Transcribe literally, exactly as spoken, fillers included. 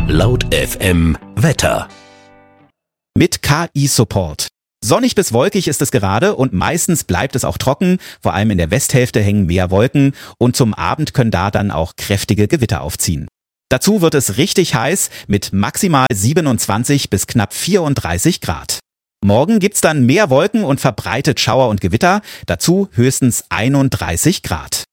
Laut F M Wetter. Mit K I-Support. Sonnig bis wolkig ist es gerade und meistens bleibt es auch trocken. Vor allem in der Westhälfte hängen mehr Wolken und zum Abend können da dann auch kräftige Gewitter aufziehen. Dazu wird es richtig heiß mit maximal siebenundzwanzig bis knapp vierunddreißig Grad. Morgen gibt's dann mehr Wolken und verbreitet Schauer und Gewitter, dazu höchstens einunddreißig Grad.